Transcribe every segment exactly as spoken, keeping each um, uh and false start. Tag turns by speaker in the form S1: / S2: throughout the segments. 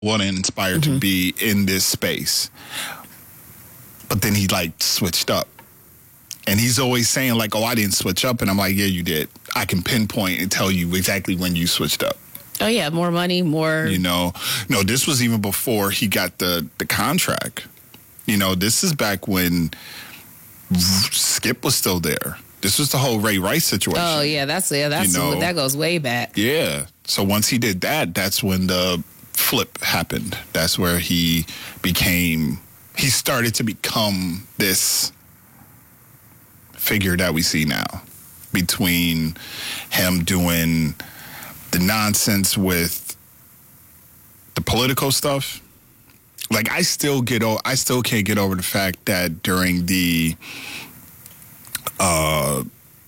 S1: wasn't inspired mm-hmm. to be in this space. But then he, like, switched up. And he's always saying, like, oh, I didn't switch up. And I'm like, yeah, you did. I can pinpoint and tell you exactly when you switched up.
S2: Oh, yeah, more money, more...
S1: You know, no, this was even before he got the, the contract. You know, this is back when Skip was still there. This was the whole Ray Rice situation.
S2: Oh, yeah, that's yeah, that's
S1: you know,
S2: that goes way back.
S1: Yeah. So once he did that, that's when the flip happened. That's where he became... He started to become this figure that we see now, between him doing the nonsense with the political stuff. Like, I still get o- I still can't get over the fact that during the uh,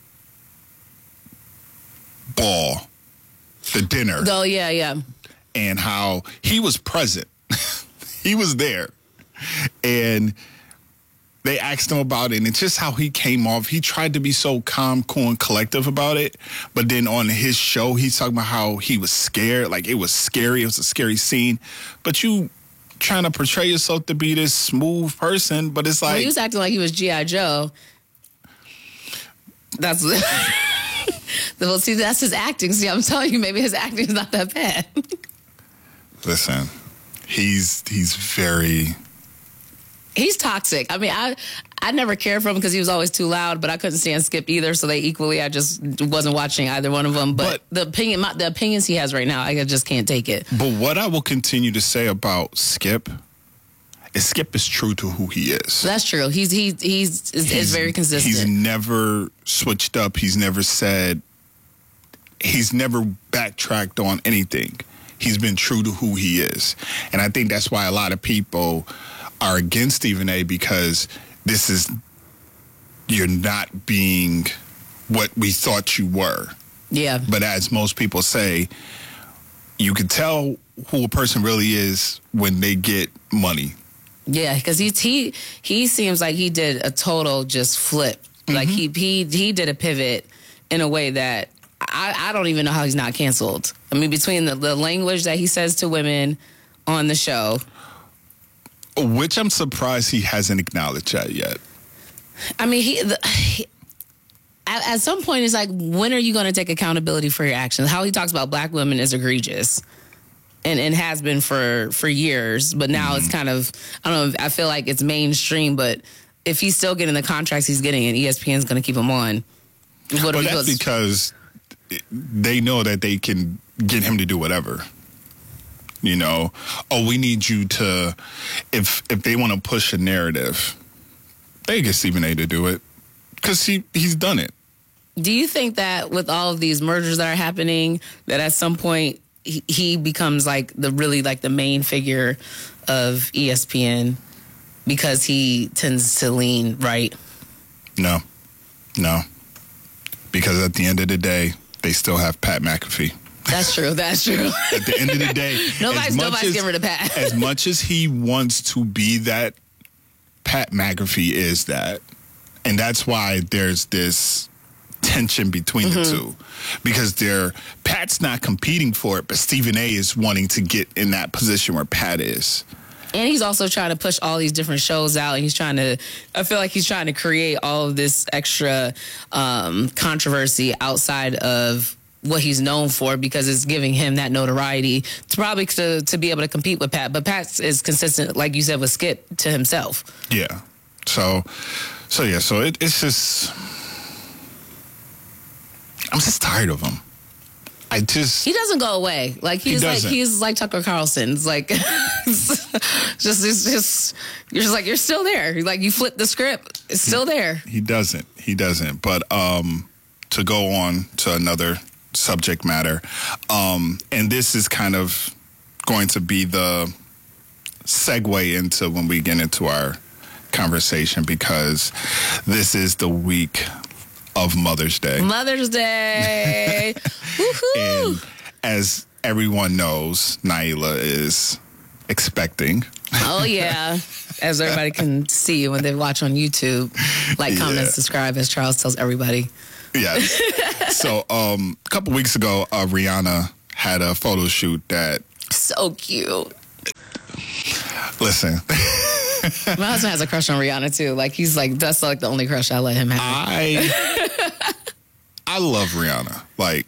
S1: ball, the dinner.
S2: Oh, yeah, yeah.
S1: And how he was present. He was there. And they asked him about it, and it's just how he came off. He tried to be so calm, cool, and collective about it, but then on his show, he's talking about how he was scared. Like, it was scary. It was a scary scene. But you trying to portray yourself to be this smooth person, but it's like...
S2: Well, he was acting like he was G I. Joe. That's... Well, see, that's his acting. See, I'm telling you, maybe his acting is not that bad.
S1: Listen, he's he's very...
S2: He's toxic. I mean, I I never cared for him because he was always too loud, but I couldn't stand Skip either, so they equally, I just wasn't watching either one of them. But, but the opinion, my, the opinions he has right now, I just can't take it.
S1: But what I will continue to say about Skip is Skip is true to who he is.
S2: That's true. He's he he's, he's is very consistent.
S1: He's never switched up. He's never said, he's never backtracked on anything. He's been true to who he is. And I think that's why a lot of people are against Stephen A, because this is, you're not being what we thought you were.
S2: Yeah.
S1: But as most people say, you can tell who a person really is when they get money.
S2: Yeah, because he he he seems like he did a total just flip. Mm-hmm. Like he he he did a pivot in a way that I, I don't even know how he's not canceled. I mean, between the, the language that he says to women on the show.
S1: Which I'm surprised he hasn't acknowledged that yet.
S2: I mean, he, the, he at, at some point, it's like, when are you going to take accountability for your actions? How he talks about black women is egregious, and, and has been for, for years. But now mm-hmm. it's kind of, I don't know, I feel like it's mainstream. But if he's still getting the contracts he's getting, and E S P N's going to keep him on,
S1: what well, that's because they know that they can get him to do whatever. You know, oh, we need you to, if if they want to push a narrative, they get Stephen A to do it, because he, he's done it.
S2: Do you think that with all of these mergers that are happening, that at some point he, he becomes like the really like the main figure of E S P N because he tends to lean right?
S1: No, no, because at the end of the day, they still have Pat McAfee.
S2: That's true. That's true.
S1: At the end of the day,
S2: nobody's, nobody's getting rid of Pat.
S1: As much as he wants to be that, Pat McAfee is that. And that's why there's this tension between mm-hmm. the two. Because they're, Pat's not competing for it, but Stephen A is wanting to get in that position where Pat is.
S2: And he's also trying to push all these different shows out. And he's trying to, I feel like he's trying to create all of this extra um, controversy outside of what he's known for, because it's giving him that notoriety to probably to, to be able to compete with Pat. But Pat is consistent, like you said, with Skip to himself.
S1: Yeah. So, so yeah, so it, it's just, I'm just tired of him. I just...
S2: He doesn't go away. Like, he's he like, he's like Tucker Carlson. It's like, it's just, it's just, you're just like, you're still there. Like, you flip the script. It's still
S1: he,
S2: there.
S1: He doesn't. He doesn't. But um, to go on to another subject matter, um, and this is kind of going to be the segue into when we get into our conversation, because this is the week of Mother's Day.
S2: Mother's Day. Woohoo!
S1: And as everyone knows, Naila is expecting.
S2: Oh, yeah. As everybody can see when they watch on YouTube. Like, comment,
S1: yeah.
S2: subscribe, as Charles tells everybody.
S1: Yes. So, um, a couple weeks ago, uh, Rihanna had a photo shoot that...
S2: So cute.
S1: Listen.
S2: My husband has a crush on Rihanna too. Like he's like that's like the only crush I let him have.
S1: I I love Rihanna, like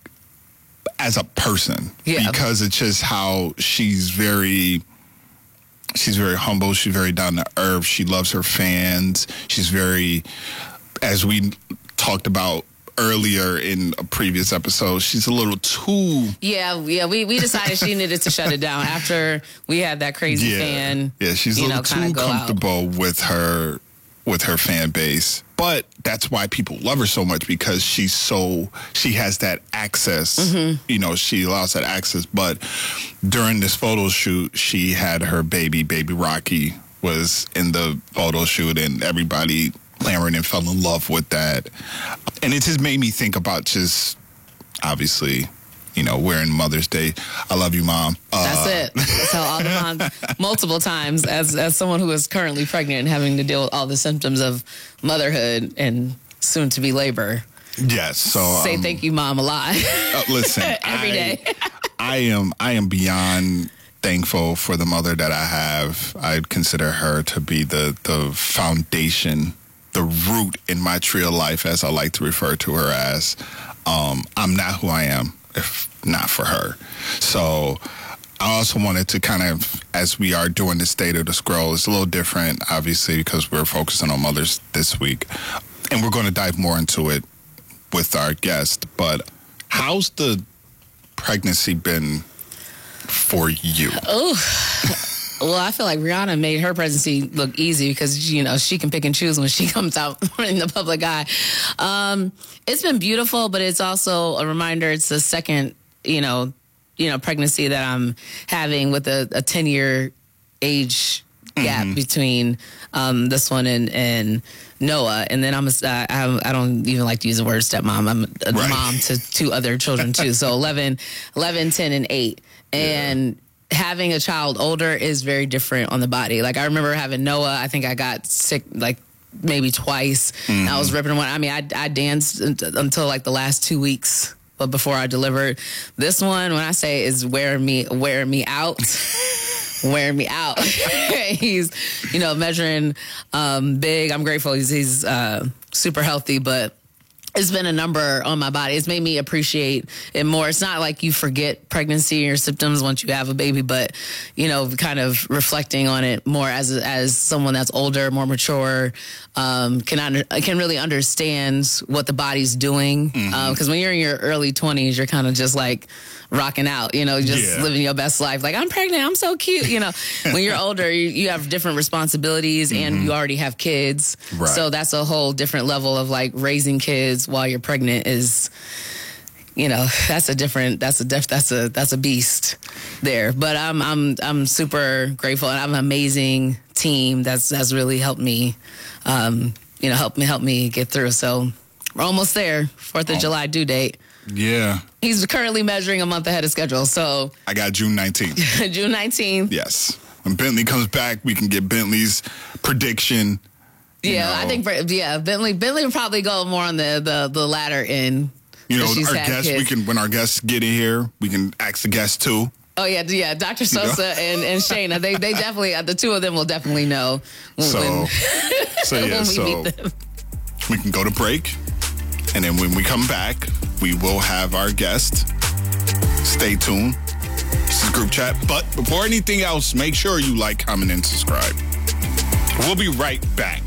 S1: as a person,
S2: yeah.
S1: because it's just how she's very she's very humble. She's very down to earth. She loves her fans. She's very, as we talked about earlier in a previous episode, she's a little too
S2: yeah yeah we, we decided she needed to shut it down after we had that crazy
S1: yeah,
S2: fan
S1: yeah she's a
S2: you
S1: little
S2: know,
S1: too comfortable out. with her with her fan base, but that's why people love her so much, because she's so she has that access. Mm-hmm. You know, she allows that access. But during this photo shoot, she had her baby baby Rocky was in the photo shoot, and everybody clamored and fell in love with that. And it just made me think about just, obviously, you know, wearing Mother's Day. I love you, Mom. Uh,
S2: That's it. That's how all the moms, multiple times, as as someone who is currently pregnant and having to deal with all the symptoms of motherhood and soon to be labor.
S1: Yes. So
S2: say
S1: um,
S2: thank you, Mom, a lot.
S1: uh, listen,
S2: every
S1: I,
S2: day.
S1: I am I am beyond thankful for the mother that I have. I consider her to be the the foundation, the root in my tree of life, as I like to refer to her as. Um, I'm not who I am if not for her. So I also wanted to kind of, as we are doing the State of the Scroll, it's a little different, obviously, because we're focusing on mothers this week. And we're going to dive more into it with our guest. But how's the pregnancy been for you?
S2: Oh, well, I feel like Rihanna made her pregnancy look easy because, you know, she can pick and choose when she comes out in the public eye. Um, it's been beautiful, but it's also a reminder it's the second, you know, you know, pregnancy that I'm having with a, a ten-year age gap mm-hmm. between um, this one and, and Noah. And then I'm a, I, I don't even like to use the word stepmom. I'm a right. mom to two other children, too. So eleven, eleven, ten, and eight. And yeah. having a child older is very different on the body. Like, I remember having Noah, I think I got sick, like, maybe twice. Mm-hmm. I was ripping one. I mean, I, I danced until, like, the last two weeks. But before I delivered, this one, when I say is wearing me, wearing me out, wearing me out. He's, you know, measuring um, big. I'm grateful. He's, he's uh, super healthy, but it's been a number on my body. It's made me appreciate it more. It's not like you forget pregnancy or symptoms once you have a baby, but, you know, kind of reflecting on it more as as someone that's older, more mature, um, can under, can really understand what the body's doing. Because mm-hmm. um, when you're in your early twenties, you're kind of just like rocking out, you know, just yeah. living your best life. Like, I'm pregnant, I'm so cute, you know. When you're older, you, you have different responsibilities mm-hmm. and you already have kids. Right. So that's a whole different level of like raising kids while you're pregnant is, you know, that's a different, that's a def, that's a that's a beast there. But I'm I'm I'm super grateful, and I have an amazing team that's that's really helped me, um, you know, help me help me get through. So we're almost there. Fourth of oh. July due date.
S1: Yeah.
S2: He's currently measuring a month ahead of schedule. So
S1: I got June nineteenth.
S2: June nineteenth.
S1: Yes. When Bentley comes back, we can get Bentley's prediction.
S2: Yeah,
S1: know.
S2: I think, yeah, Bentley Bentley would probably go more on the, the, the latter end.
S1: You know, our guests, kids. we can, when our guests get in here, we can ask the guests too.
S2: Oh, yeah, yeah. Doctor Sosa you know? and, and Shayna, they they definitely, the two of them will definitely know when,
S1: so,
S2: when,
S1: so, yeah,
S2: when we
S1: so
S2: meet them.
S1: We can go to break, and then when we come back, we will have our guest. Stay tuned. This is Group Chat. But before anything else, make sure you like, comment, and subscribe. We'll be right back.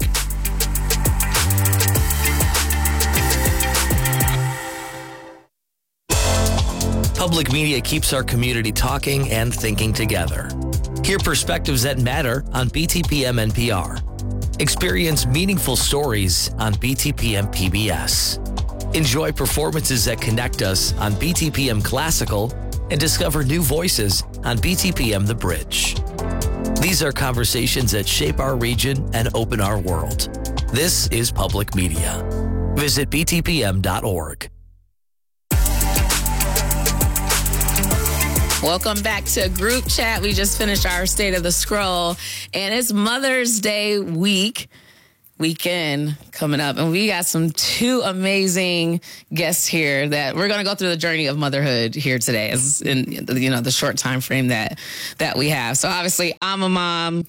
S3: Public media keeps our community talking and thinking together. Hear perspectives that matter on B T P M N P R. Experience meaningful stories on B T P M P B S. Enjoy performances that connect us on B T P M Classical and discover new voices on B T P M The Bridge. These are conversations that shape our region and open our world. This is public media. Visit B T P M dot org.
S2: Welcome back to Group Chat. We just finished our State of the Scroll, and it's Mother's Day week, weekend coming up, and we got some two amazing guests here that we're going to go through the journey of motherhood here today, as in, you know, the short time frame that that we have. So obviously, I'm a mom.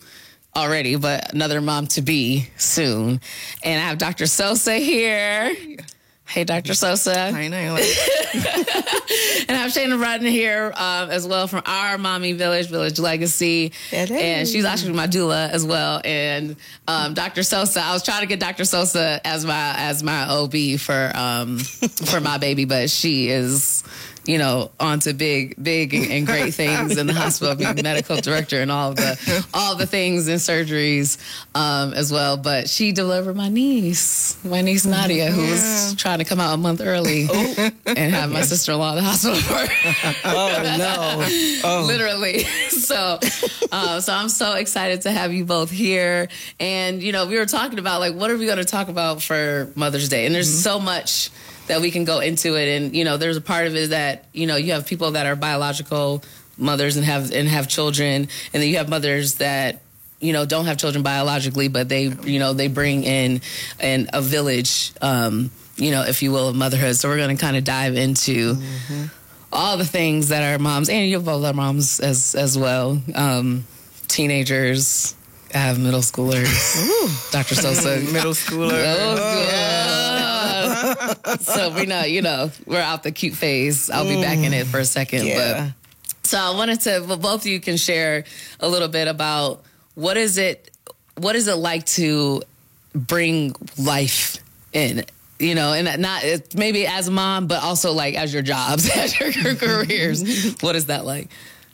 S2: already, but another mom to be soon. And I have Doctor Sosa here. Hey, Doctor Sosa.
S4: Hi, Nyla.
S2: And I have Shayna Bratton here um, as well from our Mommy Village, Village Legacy.
S4: Hello.
S2: And she's actually my doula as well. And um, Doctor Sosa, I was trying to get Doctor Sosa as my as my O B for um, for my baby, but she is, you know, on to big, big and great things in the hospital, being medical director and all of the all the things and surgeries um, as well. But she delivered my niece, my niece Nadia, who was trying to come out a month early and have my sister-in-law in the hospital for
S4: Oh, no. Oh.
S2: literally. So, uh, so I'm so excited to have you both here. And, you know, we were talking about, like, what are we going to talk about for Mother's Day? And there's mm-hmm. so much that we can go into it. And, you know, there's a part of it that, you know, you have people that are biological mothers and have and have children. And then you have mothers that, you know, don't have children biologically, but they, you know, they bring in, in a village, um, you know, if you will, of motherhood. So we're going to kind of dive into mm-hmm. all the things that our moms, and you both are moms as, as well, um, teenagers, I have middle schoolers. Ooh. Doctor Sosa.
S4: Middle schooler.
S2: Oh, yeah. So we know, you know, we're out the cute phase. I'll be mm. back in it for a second.
S4: Yeah.
S2: But so I wanted to, well, both of you can share a little bit about what is it, what is it like to bring life in, you know, and not maybe as a mom, but also like as your jobs, as your careers. What is that like?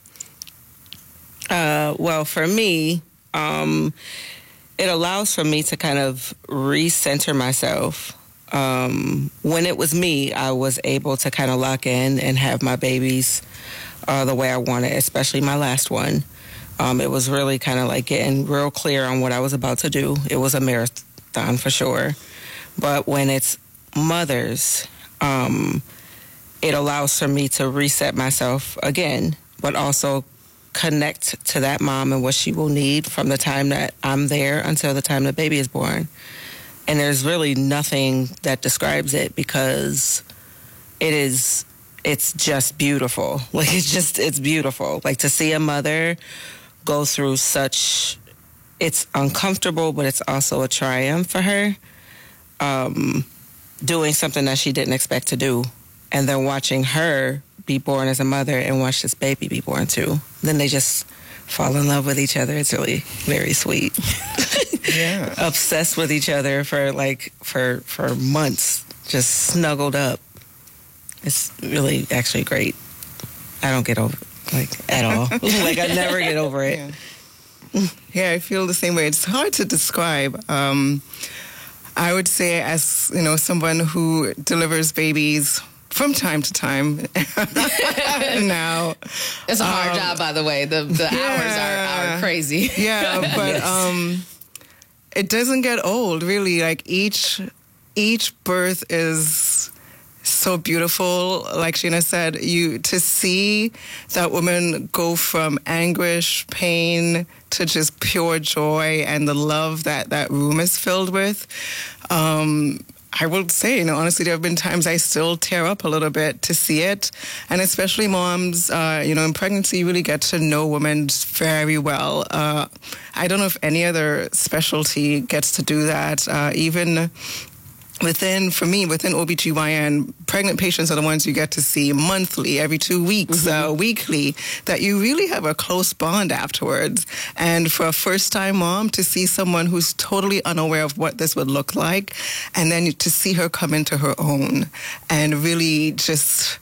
S4: Uh, well, for me, Um, it allows for me to kind of recenter myself. Um, when it was me, I was able to kind of lock in and have my babies uh, the way I wanted, especially my last one. Um, it was really kind of like getting real clear on what I was about to do. It was a marathon for sure. But when it's mothers, um, it allows for me to reset myself again, but also connect to that mom and what she will need from the time that I'm there until the time the baby is born. And there's really nothing that describes it, because it is, it's just beautiful. Like, it's just, it's beautiful. Like, to see a mother go through such, it's uncomfortable, but it's also a triumph for her, um, doing something that she didn't expect to do. And then watching her be born as a mother and watch this baby be born too. Then they just fall in love with each other. It's really very sweet. Yeah. Obsessed with each other for like, for, for months, just snuggled up. It's really actually great. I don't get over it, like, at all. Like, I never get over it.
S5: Yeah. Yeah, I feel the same way. It's hard to describe. Um, I would say, as, you know, someone who delivers babies from time to time. Now,
S2: it's a hard
S5: um,
S2: job, by the way. The the
S5: yeah,
S2: hours are, are crazy.
S5: Yeah, but
S2: yes.
S5: um, it doesn't get old, really. Like, each each birth is so beautiful. Like Shayna said, you to see that woman go from anguish, pain, to just pure joy, and the love that that room is filled with. Um, I will say, you know, honestly, there have been times I still tear up a little bit to see it. And especially moms, uh, you know, in pregnancy, you really get to know women very well. Uh, I don't know if any other specialty gets to do that. Uh, even within, for me, within O B G Y N, pregnant patients are the ones you get to see monthly, every two weeks, mm-hmm. uh, weekly, that you really have a close bond afterwards. And for a first-time mom, to see someone who's totally unaware of what this would look like, and then to see her come into her own and really just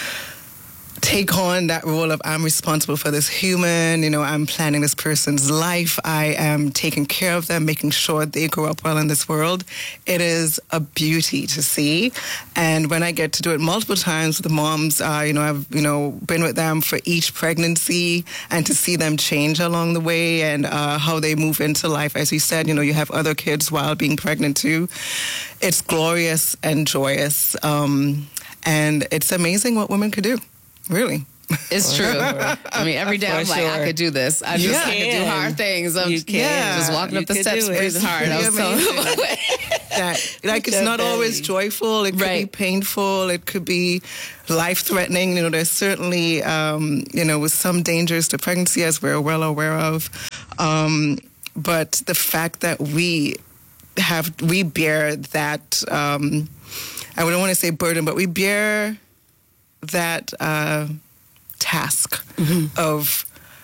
S5: take on that role of, I'm responsible for this human, you know, I'm planning this person's life, I am taking care of them, making sure they grow up well in this world. It is a beauty to see. And when I get to do it multiple times with the moms, uh, you know, I've, you know, been with them for each pregnancy, and to see them change along the way, and uh, how they move into life. As you said, you know, you have other kids while being pregnant too. It's glorious and joyous. Um, and it's amazing what women could do. Really.
S2: It's true. I mean, every day I'm like, sure. I could do this. I just I could do hard things. I'm
S4: you
S2: can. just walking
S4: you
S2: up the steps, breathing hard. I was telling
S5: that, like, it's not always joyful. It could right. be painful. It could be life-threatening. You know, there's certainly, um, you know, with some dangers to pregnancy, as we're well aware of. Um, but the fact that we have, we bear that, um, I wouldn't want to say burden, but we bear that uh, task mm-hmm. of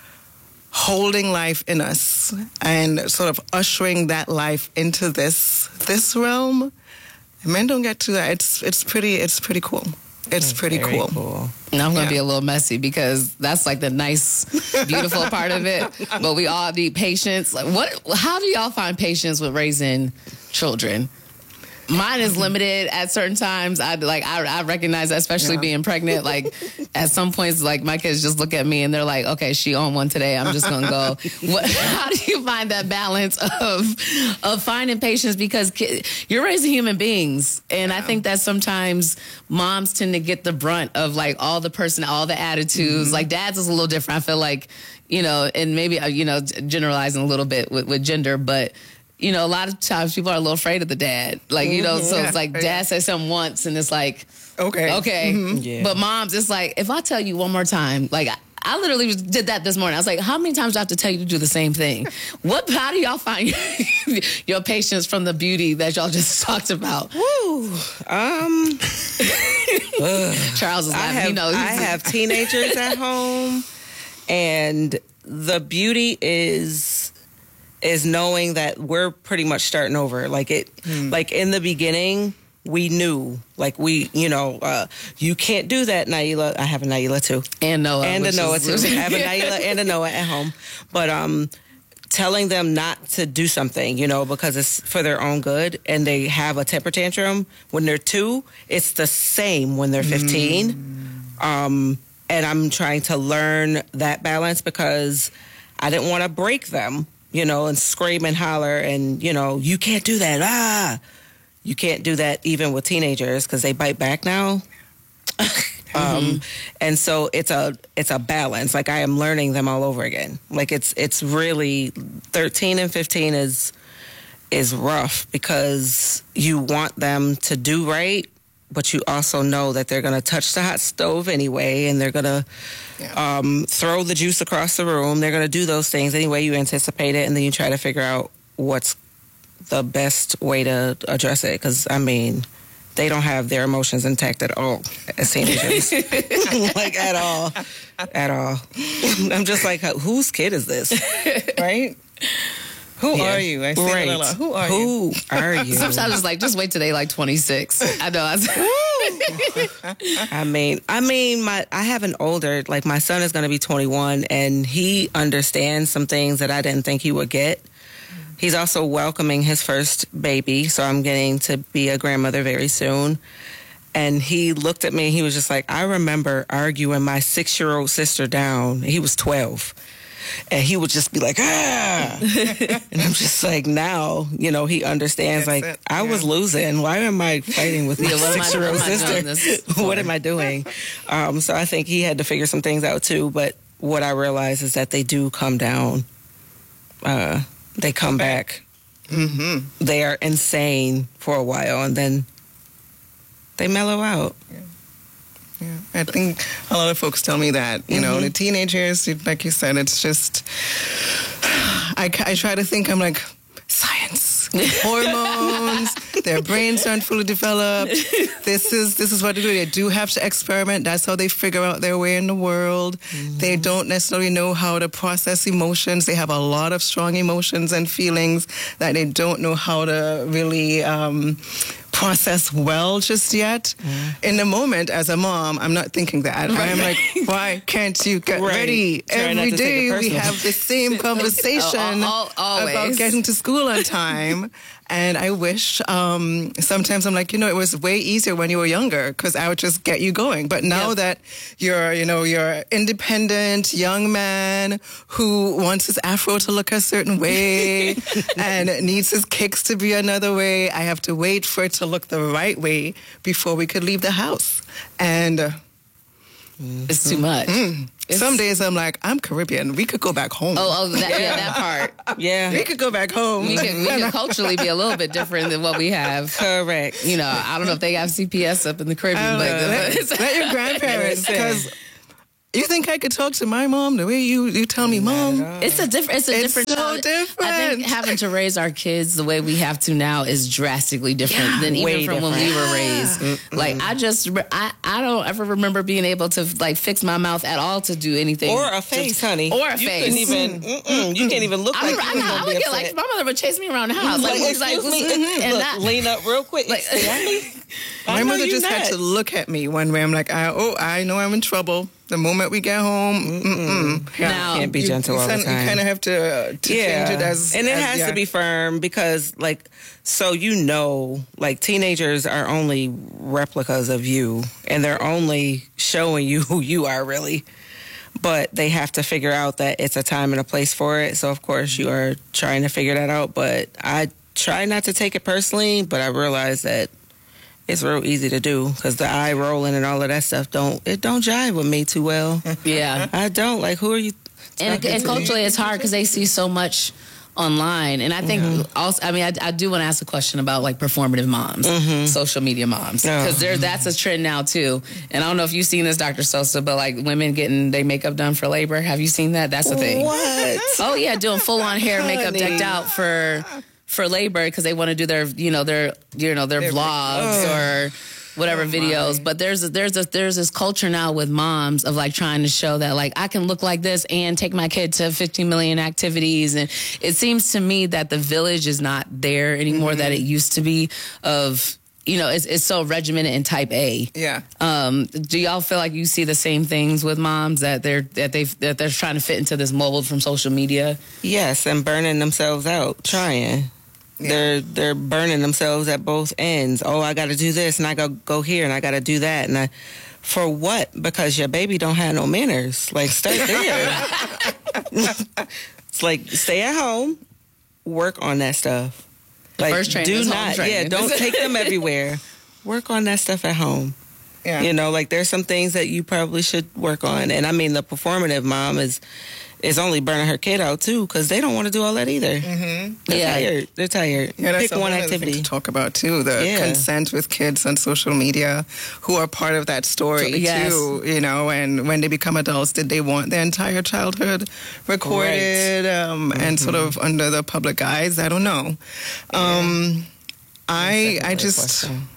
S5: holding life in us and sort of ushering that life into this this realm. Men don't get to that. It's it's pretty it's pretty cool. It's
S4: That's
S5: pretty cool.
S4: cool.
S2: Now I'm gonna
S5: Yeah.
S2: be a little messy because that's like the nice, beautiful part of it. But we all need patience. Like, what? How do y'all find patience with raising children? Mine is limited at certain times. I like I, I recognize that, especially
S5: Yeah.
S2: being pregnant. Like at some points, like my kids just look at me and they're like, "Okay, she on one today. I'm just gonna go." What, how do you find that balance of of finding patience? Because ki- you're raising human beings, and I think that sometimes moms tend to get the brunt of like all the person, all the attitudes. Like dads is a little different. I feel like, you know, and maybe uh, you know, generalizing a little bit with, with gender, but. You know, a lot of times people are a little afraid of the dad. Like, you know, so
S5: Yeah.
S2: it's like dad says something once and it's like,
S5: Okay.
S2: okay.
S4: Yeah.
S2: But moms, it's like, if I tell you one more time, like, I, I literally was- did that this morning. I was like, how many times do I have to tell you to do the same thing? What, how do y'all find your, your patience from the beauty that y'all just talked about?
S4: Woo. Um,
S2: Charles is
S4: I
S2: laughing.
S4: have,
S2: He knows.
S4: I have teenagers at home, and the beauty is is knowing that we're pretty much starting over. Like it, like in the beginning, we knew, like we, you know, uh, you can't do that, Naila. I have a Naila too,
S2: and Noah.
S4: and a
S2: which
S4: Noah
S2: is-
S4: too. I have a Naila and a Noah at home, but um. telling them not to do something, you know, because it's for their own good, and they have a temper tantrum when they're two, it's the same when they're fifteen. Mm. Um, and I'm trying to learn that balance because I didn't want to break them, you know, and scream and holler and, you know, you can't do that. Ah, you can't do that even with teenagers because they bite back now. Um, and so it's a it's a balance. Like I am learning them all over again. Like it's it's really thirteen and fifteen is is rough because you want them to do right, but you also know that they're going to touch the hot stove anyway, and they're going to
S5: Yeah.
S4: um, throw the juice across the room. They're going to do those things anyway. You anticipate it, and then you try to figure out what's the best way to address it. Because I mean, they don't have their emotions intact at all as teenagers. Like, at all. At all. I'm just like, whose kid is this?
S5: Right? Who
S4: Yeah.
S5: are you? I say
S4: Right.
S5: that a lot. Who are you?
S4: Who are you?
S2: Sometimes it's like, just wait till they like twenty-six. I know. I
S4: I mean, I mean, my I have an older, like my son is going to be twenty-one, and he understands some things that I didn't think he would get. He's also welcoming his first baby, so I'm getting to be a grandmother very soon. And he looked at me and he was just like, I remember arguing my six-year-old sister down. He was twelve. And he would just be like, ah. And I'm just like, now, you know, he understands,
S5: That's
S4: like,
S5: it.
S4: I was
S5: Yeah.
S4: losing. Why am I fighting with my
S2: Yeah, what am I-
S4: six-year-old
S2: what am I
S4: sister?
S2: doing this
S4: What am I doing? Um, so I think he had to figure some things out too. But what I realize is that they do come down. Uh, they come back.
S5: Mm-hmm.
S4: They are insane for a while, and then they mellow out.
S5: Yeah, I think a lot of folks tell me that, you know, the teenagers, like you said, it's just, I, I try to think, I'm like, science, hormones, their brains aren't fully developed. This is this is what they do. They do have to experiment. That's how they figure out their way in the world. Mm-hmm. They don't necessarily know how to process emotions. They have a lot of strong emotions and feelings that they don't know how to really um, process well just yet. Mm. In the moment, as a mom, I'm not thinking that. Right. I'm like, why can't you get
S4: Right.
S5: ready?
S4: Try not
S5: Every
S4: to take it
S5: day we
S4: personal.
S5: have the same conversation
S2: Al- al-
S5: about
S2: always.
S5: getting to school on time. And I wish, um, sometimes I'm like, you know, it was way easier when you were younger because I would just get you going. But now
S2: Yep.
S5: that you're, you know, you're an independent young man who wants his afro to look a certain way and needs his kicks to be another way, I have to wait for it to look the right way before we could leave the house. And uh,
S2: It's too much. It's-
S5: some days I'm like, I'm Caribbean. We could go back home.
S2: Oh, oh, that, yeah, that part.
S4: Yeah,
S5: We could go back home.
S2: We can, we can culturally be a little bit different than what we have.
S4: correct.
S2: You know, I don't know if they have C P S up in the
S5: I
S2: Caribbean,
S5: don't
S2: but
S5: know. let, let your grandparents, because You think I could talk to my mom the way you, you tell me, Mom?
S2: It's a different. It's a
S5: It's
S2: different.
S5: so
S2: challenge.
S5: different.
S2: I think having to raise our kids the way we have to now is drastically different
S5: Yeah,
S2: than even
S4: way
S2: from when we
S4: different.
S2: were raised. Like I just, re- I, I don't ever remember being able to like fix my mouth at all to do anything,
S4: Or a face, honey.
S2: or a
S4: you
S2: face.
S4: Couldn't even, mm-mm, you can't even look
S2: I
S4: like
S2: remember, I,
S4: you was
S2: know, I
S4: gonna
S2: would
S4: be
S2: get
S4: upset.
S2: like my mother would chase me around the house.
S4: Like,
S2: Like,
S4: excuse
S2: like,
S4: me,
S2: what's- and
S4: look,
S2: that-
S4: lean up real quick.
S2: Like-
S4: Excuse me? I
S5: My
S4: know
S5: mother
S4: you
S5: just had
S4: not.
S5: to look at me one way. I'm like, I, oh, I know I'm in trouble. The moment we get home, mm-mm. Yeah.
S2: Now-
S4: Can't be
S5: You-
S4: gentle
S5: you,
S4: all the
S5: You
S4: time.
S5: kind of have to, uh, to change it as,
S4: and it
S5: as-
S4: has
S5: yeah.
S4: to be firm because, like, so you know, like teenagers are only replicas of you, and they're only showing you who you are really. But they have to figure out that it's a time and a place for it. So of course you are trying to figure that out. But I try not to take it personally, but I realize that it's real easy to do because the eye rolling and all of that stuff don't it don't jive with me too well.
S2: yeah.
S4: I don't like who are you?
S2: And,
S4: talking
S2: and
S4: to?
S2: culturally, it's hard because they see so much online. And I think also, I mean, I, I do want to ask a question about like performative moms, social media moms, because there that's a trend now too. And I don't know if you've seen this, Doctor Sosa, but like women getting their makeup done for labor. Have you seen that? That's a thing.
S4: What?
S2: Oh yeah, doing full on hair, makeup,
S4: Honey.
S2: decked out for for labor because they want to do their you know their you know their vlogs or whatever videos. But there's a, there's a there's this culture now with moms of like trying to show that like I can look like this and take my kid to fifteen million activities. And it seems to me that the village is not there anymore that it used to be. Of you know, it's, it's so regimented and type A.
S5: Yeah.
S2: Um, do y'all feel like you see the same things with moms that they're that they that they're trying to fit into this mold from social media?
S4: Yes, and burning themselves out trying.
S5: Yeah.
S4: They're they're burning themselves at both ends. Oh, I got to do this, and I got to go here, and I got to do that, and I, for what? Because your baby don't have no manners. Like start there. It's like stay at home, work on that stuff. Like
S2: first training
S4: do
S2: is home
S4: not,
S2: training.
S4: yeah, don't take them everywhere. Work on that stuff at home.
S5: Yeah.
S4: You know, like there's some things that you probably should work on, and I mean the performative mom is. is only burning her kid out too because they don't want to do all that either. Mm-hmm. They're
S2: Yeah.
S4: tired. They're tired.
S5: Yeah, that's
S4: Pick
S5: a
S4: one
S5: whole other thing
S4: activity.
S5: to talk about too. The
S4: Yeah.
S5: consent with kids on social media, who are part of that story
S2: Yes.
S5: too. You know, and when they become adults, did they want their entire childhood recorded um, and sort of under the public eyes? I don't know. Um, I I
S4: That's a
S5: just.
S4: question.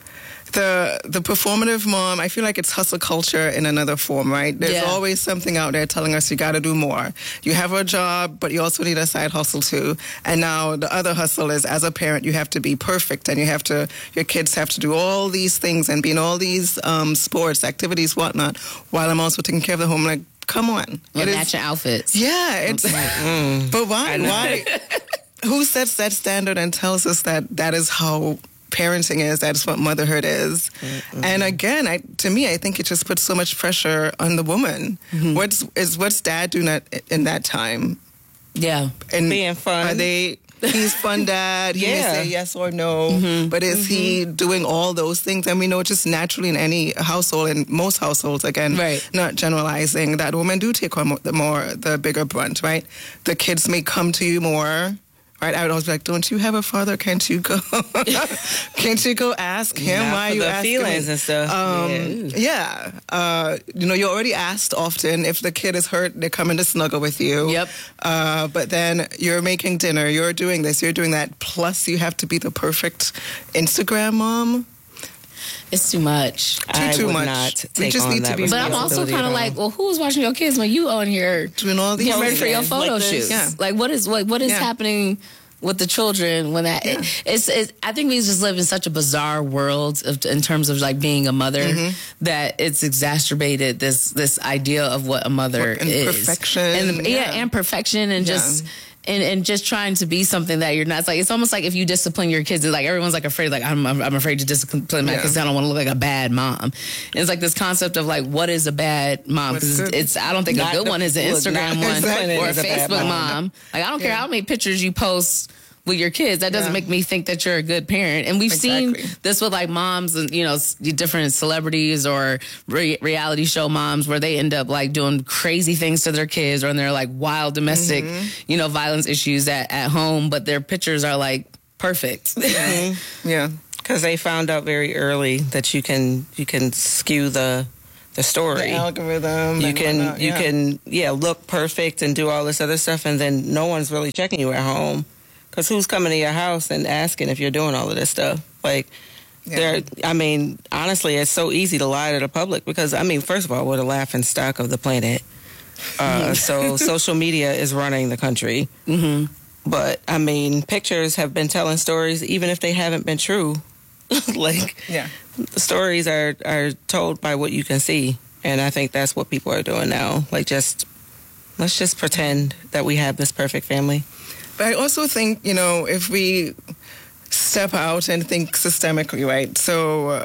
S5: The the performative mom, I feel like it's hustle culture in another form, right? There's
S2: Yeah.
S5: always something out there telling us you got to do more. You have a job, but you also need a side hustle too. And now the other hustle is, as a parent, you have to be perfect, and you have to, your kids have to do all these things and be in all these um, sports, activities, whatnot, while I'm also taking care of the home. Like, come on,
S2: With
S5: It is-
S2: matching outfits.
S5: yeah, it's. But why?
S4: know.
S5: Why? Who sets that standard and tells us that that is how parenting is? That's what motherhood is. And again, I, to me, I think it just puts so much pressure on the woman. What's is what's dad doing at, in that time?
S2: Yeah.
S5: And
S4: Being fun.
S5: Are they? He's fun dad. He may
S4: Yeah.
S5: say yes or no. But is he doing all those things? And we know just naturally in any household, in most households, again,
S2: Right.
S5: not generalizing, that women do take on more, the more the bigger brunt, right? The kids may come to you more. Right, I would always be like, "Don't you have a father? Can't you go? Can't you go ask him
S4: Not
S5: why
S4: for
S5: you
S4: the
S5: asking
S4: feelings
S5: me?"
S4: and stuff.
S5: Um, yeah, uh, you know, you already asked often. If the kid is hurt, they're coming to snuggle with you.
S2: Yep.
S5: Uh, but then you're making dinner, you're doing this, you're doing that. Plus, you have to be the perfect Instagram mom.
S2: It's too much.
S5: Too,
S4: I
S5: too
S4: would
S5: much.
S4: not
S5: We
S4: take
S5: just
S4: on
S5: need to
S4: that
S5: be-
S2: But I'm also
S4: responsibility
S2: kind of
S4: at all.
S2: like, well, who's watching your kids when you on here
S5: Doing all these
S2: getting ready for your
S5: things.
S2: photo
S4: Like this.
S2: shoots?
S5: Yeah.
S2: Like, what is what what is
S5: Yeah.
S2: happening with the children when that? It, it's, it's. I think we just live in such a bizarre world of, in terms of like being a mother
S5: Mm-hmm.
S2: that it's exacerbated this this idea of what a mother
S5: And
S2: is
S5: perfection,
S2: and the- yeah.
S5: yeah.
S2: and perfection and
S5: Yeah.
S2: just. And, and just trying to be something that you're not. It's like it's almost like if you discipline your kids, it's like everyone's like afraid. Like I'm, I'm, I'm afraid to discipline my
S5: Yeah.
S2: kids. I don't want to look like a bad mom. And it's like this concept of like, what is a bad mom?
S5: What's
S2: Because
S5: the-
S2: it's. I don't think
S4: Not
S2: a good
S4: the-
S2: one is an
S4: well,
S2: Instagram
S4: not
S2: one
S5: exactly
S2: or a
S4: is a bad
S2: Facebook
S4: mom.
S2: mom. Like I don't care
S5: Yeah.
S2: how many pictures you post with your kids. That doesn't
S5: Yeah.
S2: make me think that you're a good parent. And we've
S5: Exactly.
S2: seen this with like moms and you know s- different celebrities or re- reality show moms where they end up like doing crazy things to their kids or in their like wild domestic
S5: Mm-hmm.
S2: you know violence issues at, at home, but their pictures are like perfect.
S5: Yeah.
S4: Because they found out very early that you can you can skew the the story.
S5: The algorithm.
S4: You
S5: and
S4: can
S5: whatnot,
S4: you
S5: yeah.
S4: can yeah look perfect and do all this other stuff, and then no one's really checking you at home, because who's coming to your house and asking if you're doing all of this stuff? Like,
S5: Yeah.
S4: there. I mean, honestly, it's so easy to lie to the public because I mean, first of all, we're the laughing stock of the planet. Uh, so social media is running the country.
S2: Mm-hmm.
S4: But I mean, pictures have been telling stories even if they haven't been true. Like,
S5: Yeah.
S4: the stories are, are told by what you can see. And I think that's what people are doing now. Like, just, let's just pretend that we have this perfect family.
S5: But I also think, you know, if we step out and think systemically, right? So uh,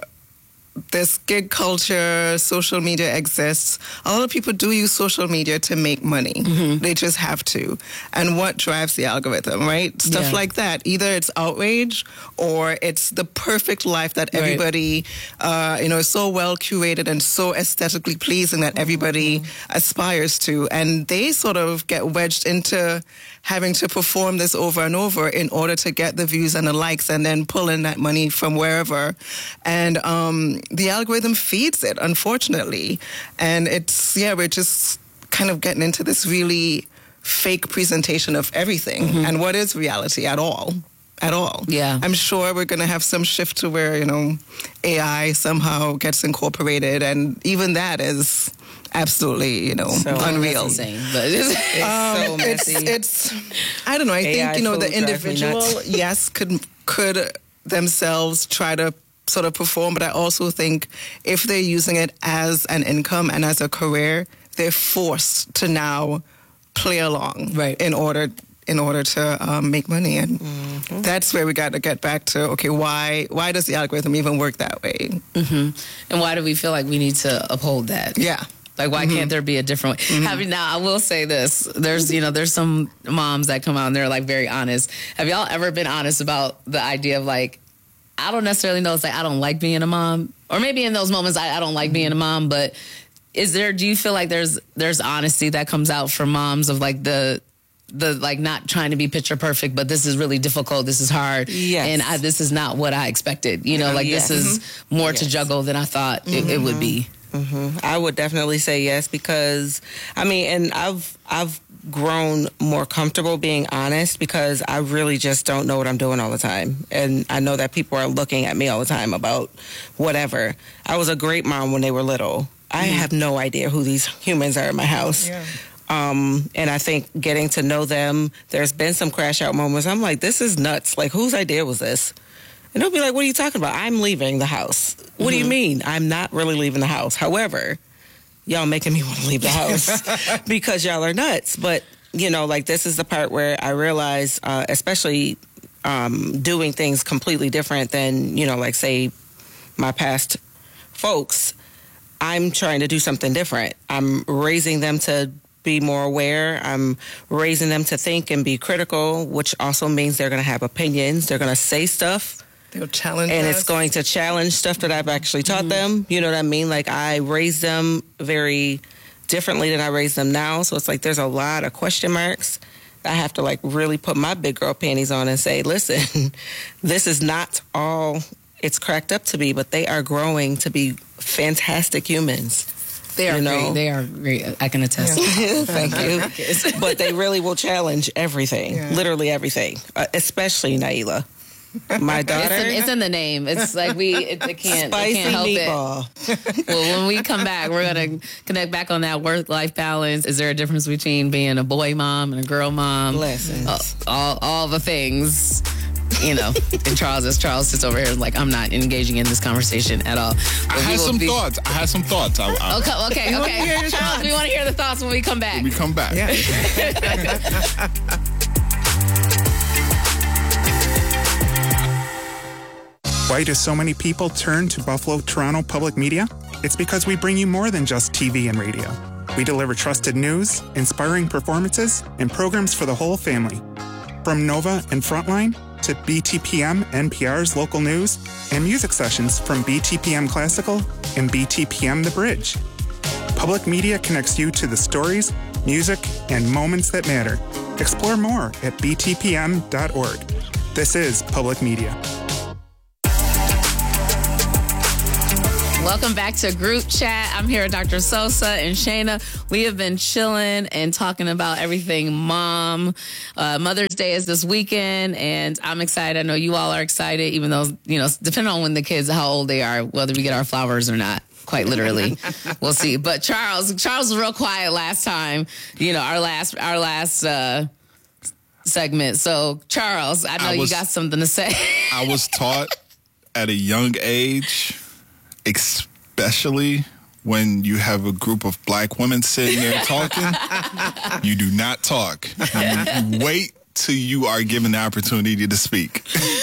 S5: this gig culture, social media exists. A lot of people do use social media to make money.
S2: Mm-hmm.
S5: They just have to. And what drives the algorithm, right? Stuff
S2: Yeah.
S5: like that. Either it's outrage or it's the perfect life that
S2: Right.
S5: everybody, uh, you know, is so well curated and so aesthetically pleasing that everybody aspires to. And they sort of get wedged into having to perform this over and over in order to get the views and the likes and then pull in that money from wherever. And um, the algorithm feeds it, unfortunately. And it's, yeah, we're just kind of getting into this really fake presentation of everything.
S2: Mm-hmm.
S5: And what is reality at all? At all.
S2: Yeah.
S5: I'm sure we're going to have some shift to where, you know, A I somehow gets incorporated. And even that is absolutely, you know,
S4: So
S5: unreal.
S2: That's insane, but it's,
S4: It's
S5: Um,
S4: so
S5: it's,
S4: messy.
S5: it's, I don't know. I
S4: A I
S5: think, you know, the
S4: food drives me
S5: individual,
S4: nuts.
S5: yes, could could themselves try to sort of perform, but I also think if they're using it as an income and as a career, they're forced to now play along,
S2: Right.
S5: in order in order to um, make money, and
S4: Mm-hmm.
S5: that's where we got to get back to. Okay, why why does the algorithm even work that way?
S2: and why do we feel like we need to uphold that?
S5: Yeah.
S2: Like, why can't there be a different way? Have you, now, I will say this. There's, you know, there's some moms that come out and they're, like, very honest. Have y'all ever been honest about the idea of, like, I don't necessarily know, it's like, I don't like being a mom. Or maybe in those moments, I, I don't like being a mom. But is there, do you feel like there's there's honesty that comes out from moms of, like, the, the like, not trying to be picture perfect, but this is really difficult, this is hard.
S4: Yes.
S2: And I, this is not what I expected. You know, like,
S4: Yes.
S2: this is more to
S4: Yes.
S2: juggle than I thought it, it would be.
S4: I would definitely say yes, because I mean, and I've I've grown more comfortable being honest because I really just don't know what I'm doing all the time, and I know that people are looking at me all the time about whatever. I was a great mom when they were little. I have no idea who these humans are in my house.
S5: Yeah.
S4: Um, and I think getting to know them, there's been some crash out moments. I'm like, this is nuts. Like, whose idea was this? And they'll be like, what are you talking about? I'm leaving the house. What do you mean? I'm not really leaving the house. However, y'all making me want to leave the house because y'all are nuts. But, you know, like, this is the part where I realize, uh, especially um, doing things completely different than, you know, like, say, my past folks, I'm trying to do something different. I'm raising them to be more aware. I'm raising them to think and be critical, which also means they're going to have opinions. They're going to say stuff.
S5: They'll challenge
S4: And
S5: us.
S4: it's going to challenge stuff that I've actually taught them. You know what I mean? Like, I raised them very differently than I raised them now. So it's like there's a lot of question marks. I have to, like, really put my big girl panties on and say, listen, this is not all it's cracked up to be, but they are growing to be fantastic humans.
S2: They are
S4: You know?
S2: great. They are great. I can attest.
S4: Thank you. But they really will challenge everything,
S5: Yeah.
S4: literally everything, uh, especially Naila. My daughter.
S2: It's in, it's in the name. It's like we it, it can't
S4: Spicy
S2: it can't help
S4: meatball.
S2: it. Well, when we come back, we're gonna connect back on that work-life balance. Is there a difference between being a boy mom and a girl mom?
S4: Blessings.
S2: Uh, all all the things. You know, and Charles, as Charles sits over here, like, I'm not engaging in this conversation at all. But
S1: I
S2: we
S1: had
S2: will
S1: some
S2: be-
S1: thoughts. I had some thoughts. I, I,
S2: Okay, okay,
S5: wanna hear
S2: okay.
S5: your
S2: Charles,
S5: thoughts.
S2: we want to hear the thoughts when we come back.
S1: we come back.
S5: Yeah.
S6: Why do so many people turn to Buffalo Toronto Public Media? It's because we bring you more than just T V and radio. We deliver trusted news, inspiring performances, and programs for the whole family. From Nova and Frontline to B T P M N P R's local news and music sessions from B T P M Classical and B T P M The Bridge. Public Media connects you to the stories, music, and moments that matter. Explore more at b t p m dot org. This is Public Media.
S2: Welcome back to Group Chat. I'm here with Doctor Sosa and Shayna. We have been chilling and talking about everything mom. Uh, Mother's Day is this weekend, and I'm excited. I know you all are excited, even though, you know, depending on when the kids, how old they are, whether we get our flowers or not. Quite literally, we'll see. But Charles, Charles was real quiet last time. You know, our last, our last uh, segment. So, Charles, I know I was, you got something to say.
S1: I was taught at a young age, especially when you have a group of black women sitting there talking, you do not talk. You wait till you are given the opportunity to speak.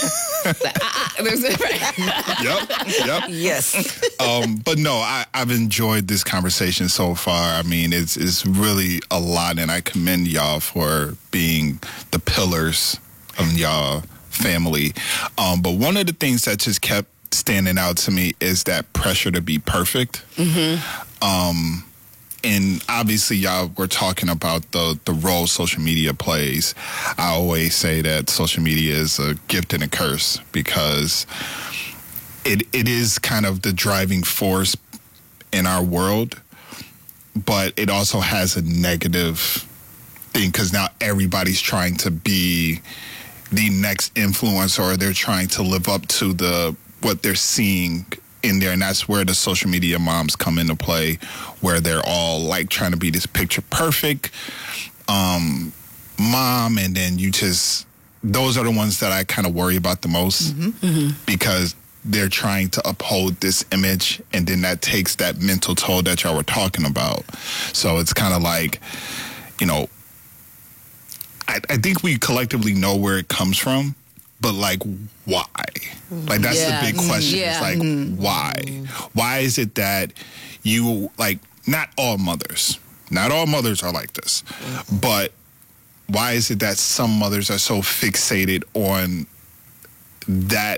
S1: Yep, yep.
S4: Yes.
S1: Um, but no, I, I've enjoyed this conversation so far. I mean, it's it's really a lot, and I commend y'all for being the pillars of y'all family. Um, but one of the things that just kept standing out to me is that pressure to be perfect. Mm-hmm. Um, and obviously, y'all were talking about the, the role social media plays. I always say that social media is a gift and a curse because it it is kind of the driving force in our world, but it also has a negative thing because now everybody's trying to be the next influencer, or they're trying to live up to the what they're seeing in there, and that's where the social media moms come into play, where they're all like trying to be this picture perfect um, mom, and then you just, those are the ones that I kind of worry about the most mm-hmm. Mm-hmm. because they're trying to uphold this image, and then that takes that mental toll that y'all were talking about. So it's kind of like, you know, I, I think we collectively know where it comes from, but like, why? Like, that's
S2: yeah.
S1: the big question.
S2: Yeah.
S1: It's like, mm-hmm. why? Why is it that you, like, not all mothers, not all mothers are like this, mm-hmm. but why is it that some mothers are so fixated on that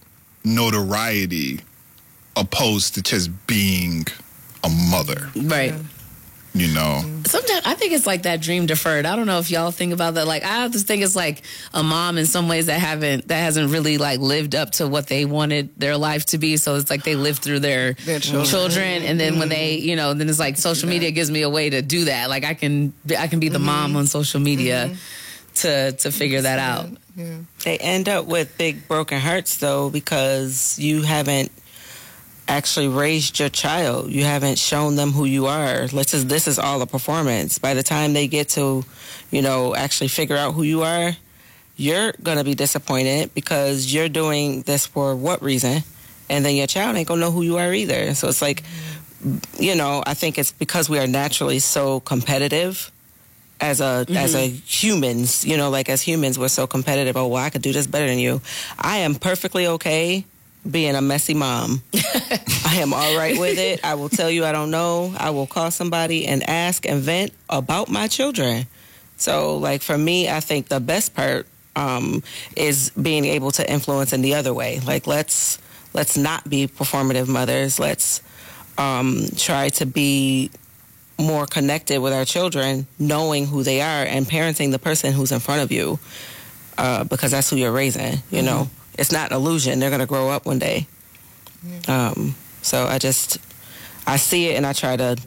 S1: notoriety opposed to just being a mother?
S2: Right.
S1: You know,
S2: sometimes I think it's like that dream deferred. I don't know if y'all think about that. Like, I just think it's like a mom in some ways that haven't that hasn't really like lived up to what they wanted their life to be. So it's like they live through their, their children. children, and then mm-hmm. when they, you know, then it's like social media gives me a way to do that. Like I can I can be the mm-hmm. mom on social media mm-hmm. to to figure that out.
S4: Yeah. They end up with big broken hearts though, because you haven't actually raised your child. You haven't shown them who you are. Let's just, this is all a performance. By the time they get to, you know, actually figure out who you are, you're going to be disappointed because you're doing this for what reason? And then your child ain't going to know who you are either. So it's like, you know, I think it's because we are naturally so competitive as a mm-hmm. as a humans, you know, like as humans, we're so competitive. Oh, well, I could do this better than you. I am perfectly okay being a messy mom. I am all right with it. I will tell you I don't know. I will call somebody and ask and vent about my children. So, like, for me, I think the best part um, is being able to influence in the other way. Like, let's let's not be performative mothers. Let's um, try to be more connected with our children, knowing who they are and parenting the person who's in front of you, uh, because that's who you're raising, you mm-hmm. know. It's not an illusion. They're going to grow up one day. Yeah. Um, so I just, I see it and I try to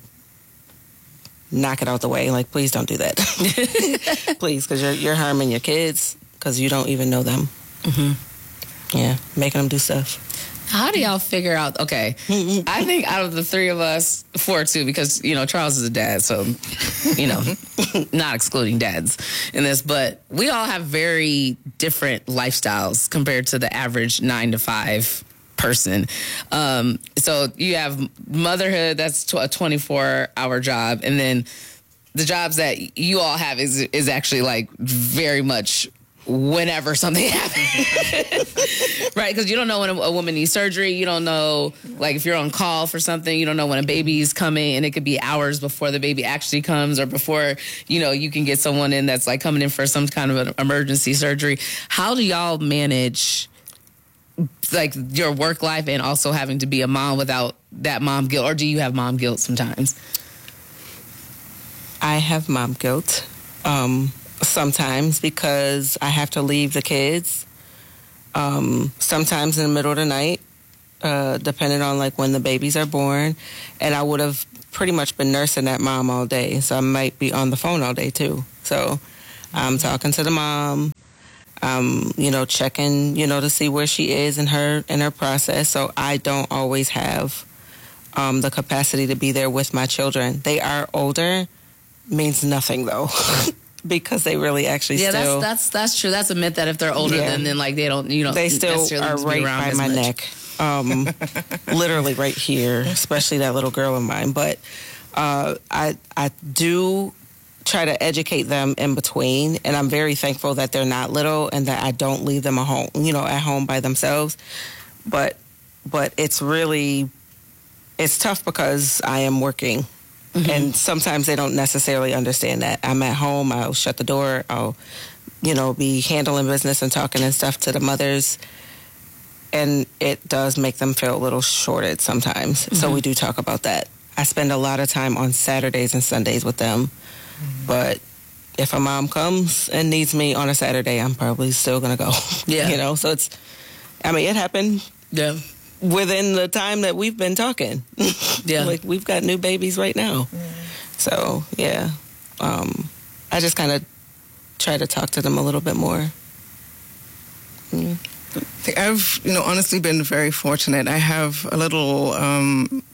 S4: knock it out the way. Like, please don't do that. Please, because you're, you're harming your kids because you don't even know them. Mm-hmm. Yeah, making them do stuff.
S2: How do y'all figure out, okay, I think out of the three of us, four two, because, you know, Charles is a dad, so, you know, not excluding dads in this, but we all have very different lifestyles compared to the average nine to five person. Um, so you have motherhood, that's a twenty-four hour job, and then the jobs that you all have is is actually like very much whenever something happens. Right? Because you don't know when a, a woman needs surgery. You don't know, like, if you're on call for something, you don't know when a baby's coming, and it could be hours before the baby actually comes, or before, you know, you can get someone in that's like coming in for some kind of an emergency surgery. How do y'all manage, like, your work life and also having to be a mom without that mom guilt? Or do you have mom guilt sometimes?
S4: I have mom guilt. Um, Sometimes, because I have to leave the kids. Um, sometimes in the middle of the night, uh, depending on like when the babies are born. And I would have pretty much been nursing that mom all day. So I might be on the phone all day too. So I'm talking to the mom, um, you know, checking, you know, to see where she is in her in her process. So I don't always have um, the capacity to be there with my children. They are older, means nothing though. Because they really actually
S2: yeah,
S4: still...
S2: Yeah, that's, that's that's true. That's a myth that if they're older, yeah. then, then like they don't, you know,
S4: they still are right by my much. neck. Um, literally right here, especially that little girl of mine. But uh, I I do try to educate them in between, and I'm very thankful that they're not little and that I don't leave them at home, you know, at home by themselves. But but it's really it's tough because I am working. Mm-hmm. And sometimes they don't necessarily understand that. I'm at home, I'll shut the door, I'll, you know, be handling business and talking and stuff to the mothers. And it does make them feel a little shorted sometimes. Mm-hmm. So we do talk about that. I spend a lot of time on Saturdays and Sundays with them. Mm-hmm. But if a mom comes and needs me on a Saturday, I'm probably still going to go. Yeah. You know, so it's, I mean, it happened. Yeah. Within the time that we've been talking. Yeah. Like, we've got new babies right now. Mm. So, yeah. Um, I just kind of try to talk to them a little bit more.
S5: Mm. I think I've, you know, honestly been very fortunate. I have a little... Um,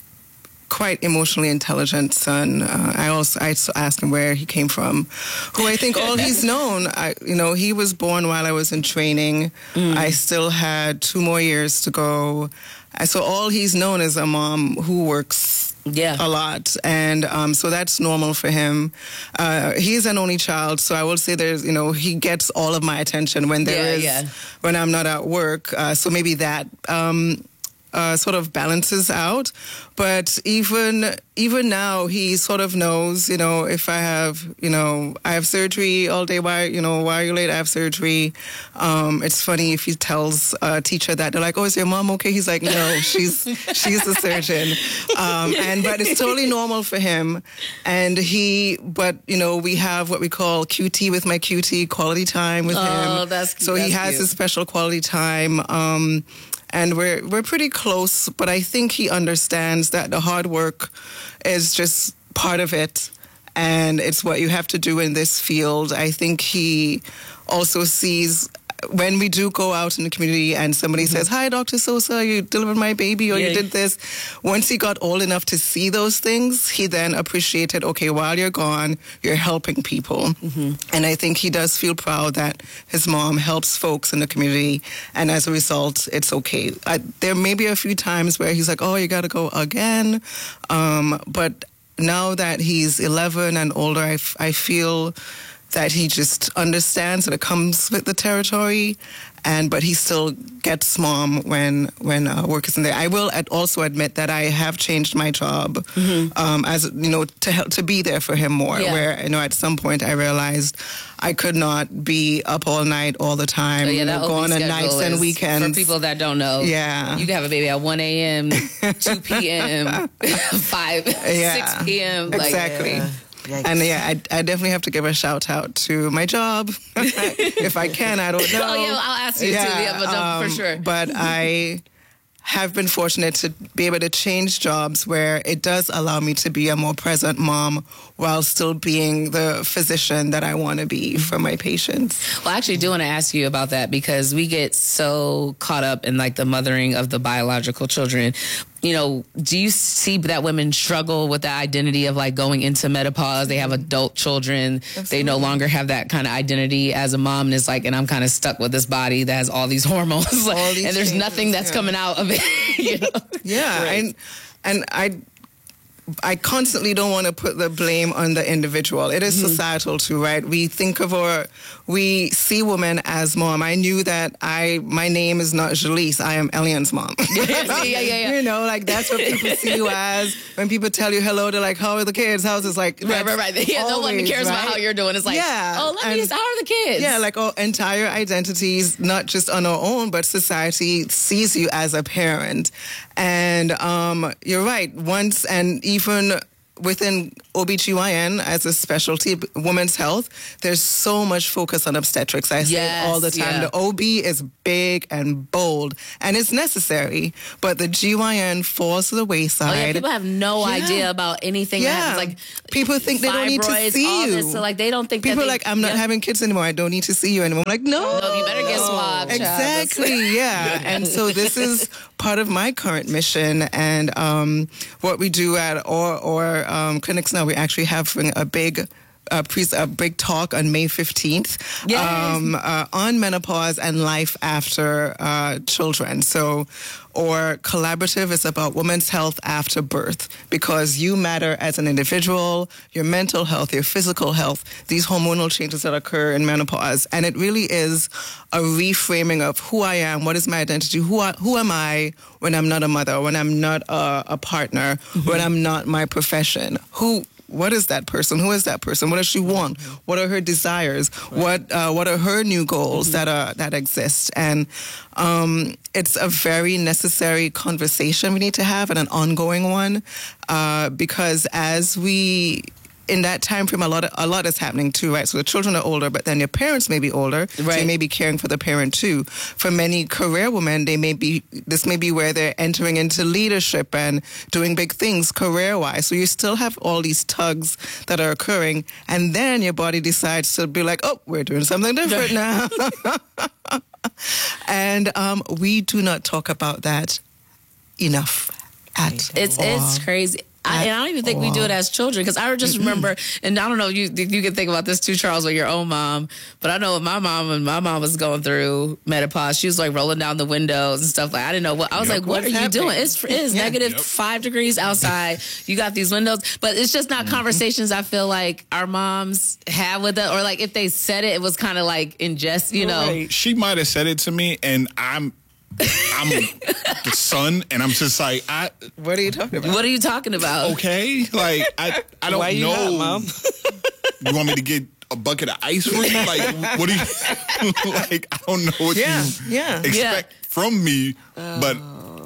S5: quite emotionally intelligent son. Uh, I also I asked him where he came from, who I think all he's known. I, you know, he was born while I was in training. Mm. I still had two more years to go. I, so all he's known is a mom who works yeah. a lot, and um, so that's normal for him. Uh, he's an only child, so I will say there's, you know, he gets all of my attention when there yeah, is yeah. when I'm not at work. Uh, so maybe that. Um, Uh, sort of balances out, but even even now he sort of knows, you know, if I have, you know, I have surgery all day. Why, you know, why are you late? I have surgery. Um, it's funny if he tells a teacher that, they're like, "Oh, is your mom okay?" He's like, "No, she's she's the surgeon," um, and but it's totally normal for him. And he, but you know, we have what we call Q T with my Q T, quality time with
S2: oh,
S5: him.
S2: Oh, that's
S5: so
S2: that's
S5: he has
S2: cute.
S5: a special quality time. Um, And we're we're pretty close, but I think he understands that the hard work is just part of it, and it's what you have to do in this field. I think he also sees when we do go out in the community and somebody mm-hmm. says, "Hi, Doctor Sosa, you delivered my baby," or yeah. "You did this." Once he got old enough to see those things, he then appreciated, okay, while you're gone, you're helping people. Mm-hmm. And I think he does feel proud that his mom helps folks in the community, and as a result, it's okay. I, there may be a few times where he's like, "Oh, you got to go again." Um, but now that he's eleven and older, I, f- I feel that he just understands that it comes with the territory, and but he still gets mom when when uh, work isn't there. I will ad- also admit that I have changed my job, mm-hmm. um, as you know, to help to be there for him more. Yeah. Where you know, at some point I realized I could not be up all night all the time.
S2: So yeah, that
S5: go on
S2: schedule
S5: nights and weekends.
S2: For people that don't know,
S5: yeah,
S2: you can have a baby at one a.m., two p.m., five,
S5: yeah.
S2: six p.m. Like,
S5: exactly.
S2: yeah.
S5: Yikes. And yeah, I, I definitely have to give a shout out to my job. If I can, I don't know.
S2: Oh yeah, I'll ask you yeah, too. Yeah, but um, for sure.
S5: But I have been fortunate to be able to change jobs where it does allow me to be a more present mom while still being the physician that I want to be for my patients.
S2: Well, I actually do want to ask you about that, because we get so caught up in like the mothering of the biological children. You know, do you see that women struggle with the identity of like going into menopause? They have adult children. Absolutely. They no longer have that kind of identity as a mom. And it's like, and I'm kind of stuck with this body that has all these hormones. All these and there's changes, nothing that's yeah. coming out of it. You know?
S5: Yeah. Right. And, and I... I constantly don't want to put the blame on the individual. It is mm-hmm. societal too, right? We think of our, we see women as mom. I knew that I, my name is not Jaleese. I am Elian's mom.
S2: yeah, yeah, yeah.
S5: You know, like that's what people see you as. When people tell you hello, they're like, "How are the kids? How's this?" Like,
S2: right, right, right. Yeah, always, no one cares right? about how you're doing. It's like, yeah, oh, let me just, how are the kids?
S5: Yeah, like our entire identities, not just on our own, but society sees you as a parent. And um, you're right. Once and even within O B G Y N as a specialty, women's health, there's so much focus on obstetrics. I say
S2: Yes,
S5: it all the time.
S2: yeah.
S5: The O B is big and bold, and it's necessary, but the G Y N falls to the wayside.
S2: Oh, yeah, people have no
S5: Yeah.
S2: idea about anything
S5: Yeah.
S2: that happens. Like,
S5: people think they don't need to
S2: fibroids,
S5: see
S2: all
S5: you.
S2: this, so like they don't think
S5: People
S2: that
S5: are
S2: they,
S5: like, I'm not
S2: yeah.
S5: having kids anymore. I don't need to see you anymore. I'm like, no.
S2: No, you better get swabbed, child.
S5: Exactly, yeah. And so this is part of my current mission, and um, what we do at or or um, clinics now. We actually have a big. A, pre- a big talk on May fifteenth
S2: Yes.
S5: um, uh, on menopause and life after uh, children. So, or collaborative is about women's health after birth, because you matter as an individual, your mental health, your physical health, these hormonal changes that occur in menopause. And it really is a reframing of who I am, what is my identity, who I, who am I when I'm not a mother, when I'm not a, a partner, mm-hmm. when I'm not my profession, who What is that person? Who is that person? What does she want? What are her desires? Right. What uh, What are her new goals mm-hmm. that are that exist? And um, it's a very necessary conversation we need to have, and an ongoing one, uh, because as we. In that time frame, a lot of, a lot is happening too, right? So the children are older, but then your parents may be older,
S2: right.
S5: so you may be caring for the parent too. For many career women, they may be this may be where they're entering into leadership and doing big things career-wise. So you still have all these tugs that are occurring, and then your body decides to be like, "Oh, we're doing something different now," and um, we do not talk about that enough at
S2: It's
S5: all.
S2: it's crazy. I, and I don't even think we do it as children, because I just remember, and I don't know, you you can think about this too, Charles, with your own mom, but I know what my mom and my mom was going through menopause. She was like rolling down the windows and stuff. Like I didn't know what I was
S1: Yep.
S2: like. What
S5: What's
S2: are you
S5: happening?
S2: doing? It's it is
S5: Yeah.
S2: negative
S1: Yep.
S2: five degrees outside. You got these windows, but it's just not conversations I feel like our moms have with us, or like if they said it, it was kind of like in jest, you know.
S5: Right.
S1: She might have said it to me, and I'm I'm the son, and I'm just like, I
S5: What are you talking about?
S2: What are you talking about?
S1: okay, like I I don't
S4: Why you
S1: know.
S4: not, Mom?
S1: You want me to get a bucket of ice for you? Like, what do you like? I don't know what
S5: Yeah,
S1: you
S5: yeah.
S1: expect
S2: Yeah.
S1: from me, but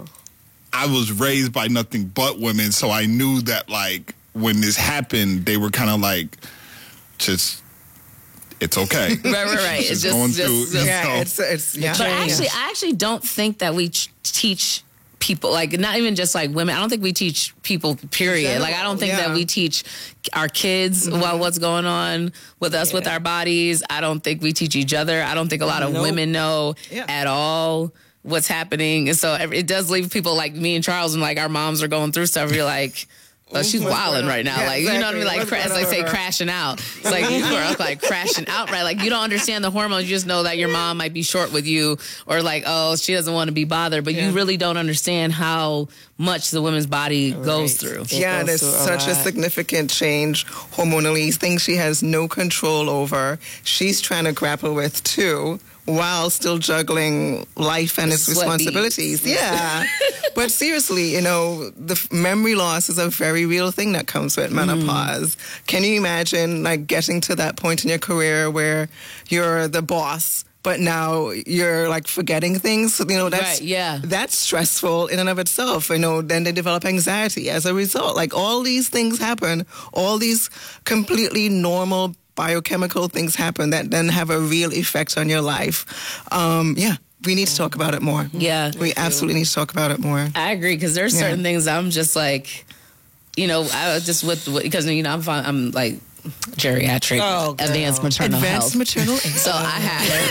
S1: I was raised by nothing but women, so I knew that like when this happened, they were kind of like, just it's okay.
S2: Right, right, right. It's just,
S1: going
S2: just,
S1: through,
S2: just-
S1: you
S5: Yeah,
S1: know.
S5: it's it's yeah.
S2: But actually, I actually don't think that we ch- teach people, like not even just like women. I don't think we teach people, period. Like I don't think
S5: Yeah.
S2: that we teach our kids about what's going on with us, with our bodies. I don't think we teach each other. I don't think a lot of
S4: Nope.
S2: women know
S5: Yeah.
S2: at all what's happening. And so it does leave people like me and Charles, and like our moms are going through stuff. You're like, oh, she's
S5: What's
S2: wilding
S5: going on?
S2: right now.
S5: Yeah,
S2: like, you know what I mean?
S5: exactly.
S2: Like,
S5: What's
S2: cra- as
S5: going
S2: they say,
S5: on with her?
S2: crashing out. It's like, you are up, like crashing out, right? Like, you don't understand the hormones. You just know that your mom might be short with you, or like, oh, she doesn't want to be bothered. But
S5: Yeah.
S2: you really don't understand how much the woman's body goes through.
S4: It
S5: Yeah,
S4: goes
S5: there's
S4: through a
S5: such a
S4: lot.
S5: significant change hormonally, things she has no control over. She's trying to grapple with too, while still juggling life and its
S2: Sweat
S5: responsibilities.
S2: beads.
S5: Yeah. But seriously, you know, the f- memory loss is a very real thing that comes with menopause. Can you imagine like getting to that point in your career where you're the boss, but now you're like forgetting things? You know, that's
S2: Right, yeah.
S5: that's stressful in and of itself. You know, then they develop anxiety as a result. Like all these things happen, all these completely normal biochemical things happen that then have a real effect on your life. Um, yeah, we need to talk about it more.
S2: Yeah.
S5: We absolutely need to talk about it more.
S2: I agree, because there's
S5: Yeah.
S2: certain things I'm just like, you know, I was just with, because, you know, I'm, fine, I'm like geriatric,
S4: Oh, girl.
S2: advanced maternal
S5: Advanced
S2: health.
S5: maternal
S2: So I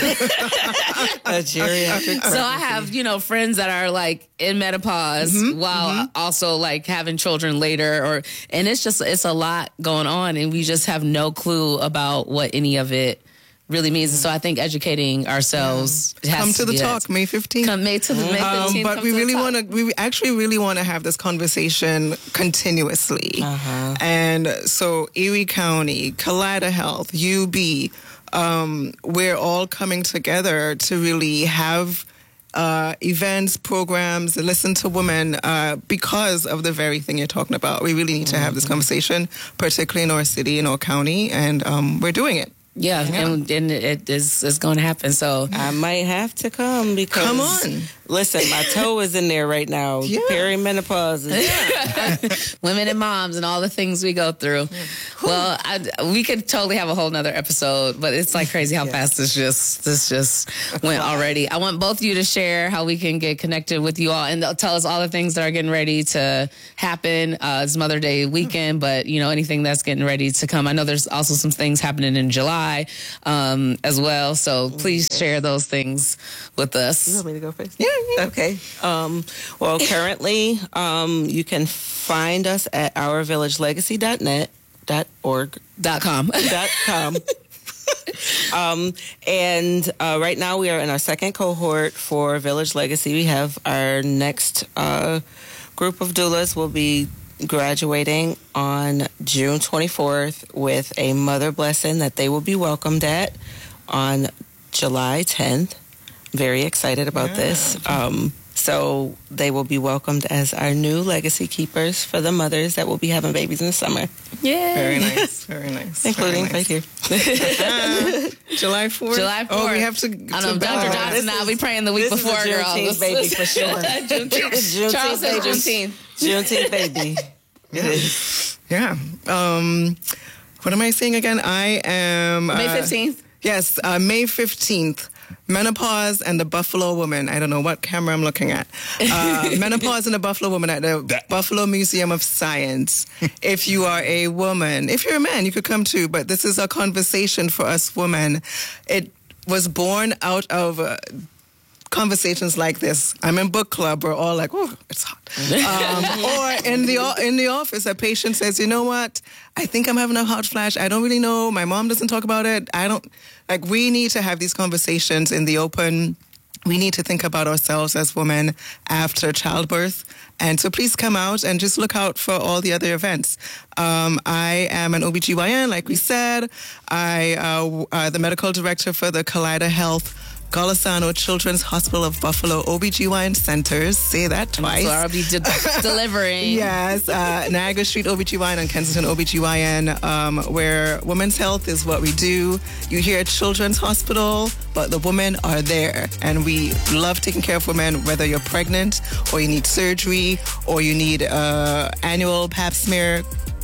S2: have,
S4: A geriatric.
S2: so I have, you know, friends that are like in menopause while also like having children later, or, and it's just, it's a lot going on, and we just have no clue about what any of it really means. And so I think educating ourselves has
S5: Come to the
S2: be that.
S5: talk, May fifteenth.
S2: Come May to the May
S5: Um,
S2: fifteenth.
S5: but
S2: come
S5: we
S2: to the
S5: really
S2: talk.
S5: want to. We actually really want to have this conversation continuously. And so, Erie County, Kaleida Health, U B, um, we're all coming together to really have uh, events, programs, listen to women uh, because of the very thing you're talking about. We really need to have this conversation, particularly in our city, in our county, and um, we're doing it.
S2: Yeah,
S5: Yeah.
S2: and, and it is it's going to happen. So
S4: I might have to come because
S5: Come on.
S4: Listen, my toe is in there right now.
S5: Yeah.
S4: Perimenopause. Is,
S2: women and moms and all the things we go through. Well, I, we could totally have a whole nother episode, but it's like crazy how
S4: Yes.
S2: fast this just this just went already. I want both of you to share how we can get connected with you all and tell us all the things that are getting ready to happen. Uh, it's Mother Day weekend, but you know anything that's getting ready to come. I know there's also some things happening in July um, as well. So please share those things with
S4: you
S2: us.
S4: want me to go first?
S5: Yeah, yeah.
S4: Okay. Um, well, currently, um, you can find us at our village legacy dot net dot org
S2: Dot com.
S4: dot com. um, and uh, right now we are in our second cohort for Village Legacy. We have our next uh, group of doulas will be graduating on June twenty-fourth with a mother blessing that they will be welcomed at on July tenth. Very excited about this. Um, so they will be welcomed as our new legacy keepers for the mothers that will be having babies in the summer,
S2: Yeah.
S5: Very nice. Very nice.
S4: including
S5: Very
S4: right
S5: nice.
S4: here.
S5: July fourth.
S2: July fourth.
S5: Oh, we have to.
S2: I know
S5: to
S2: Doctor
S5: balance.
S2: Johnson and I'll be praying the week
S4: This is a
S2: before, girl.
S4: Juneteenth baby for sure.
S2: Juneteenth.
S4: Juneteenth
S2: Charles said
S4: baby.
S2: Juneteenth.
S4: Juneteenth baby. It is.
S5: Yeah. Um, what am I saying again? I am
S2: May
S5: uh,
S2: fifteenth.
S5: Yes, uh, May fifteenth. Menopause and the Buffalo Woman. I don't know what camera I'm looking at. Uh, Menopause and the Buffalo Woman at the
S1: That-
S5: Buffalo Museum of Science. If you are a woman, if you're a man, you could come too. But this is a conversation for us women. It was born out of uh, conversations like this. I'm in book club. We're all like, oh, it's hot. Um, or in the o- in the office, a patient says, you know what? I think I'm having a hot flash. I don't really know. My mom doesn't talk about it. I don't like. We need to have these conversations in the open. We need to think about ourselves as women after childbirth. And so please come out and just look out for all the other events. Um, I am an O B G Y N, like we said. I uh, uh, the medical director for the Kaleida Health Golisano Children's Hospital of Buffalo O B G Y N Centers. Say that twice.
S2: So I'll be de- delivering.
S5: Yes, uh, Niagara Street O B G Y N and Kensington O B G Y N, um, where women's health is what we do. You hear Children's Hospital, but the women are there. And we love taking care of women, whether you're pregnant or you need surgery or you need uh, annual pap smear.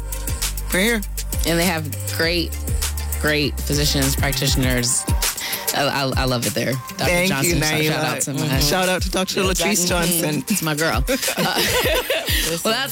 S5: We're here.
S2: And they have great, great physicians, practitioners. I, I, I love it there. Doctor
S5: Thank
S2: Johnson,
S5: you,
S2: shout,
S5: Naima.
S2: shout out to my,
S5: Shout out to Doctor Latrice Johnson.
S2: it's my girl. Uh, well, that's